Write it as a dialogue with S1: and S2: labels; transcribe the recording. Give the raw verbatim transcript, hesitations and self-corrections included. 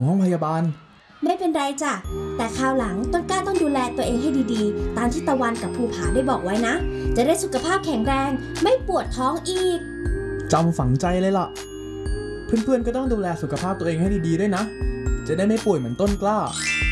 S1: ห้องพยาบาล
S2: ไม่เป็นไรจ้ะแต่คราวหลังต้นกล้าต้องดูแลตัวเองให้ดีๆตามที่ตะวันกับภูผาได้บอกไว้นะจะได้สุขภาพแข็งแรงไม่ปวดท้องอีก
S1: จำฝังใจเลยล่ะเพื่อนๆก็ต้องดูแลสุขภาพตัวเองให้ดีๆด้วยนะจะได้ไม่ป่วยเหมือนต้นกล้า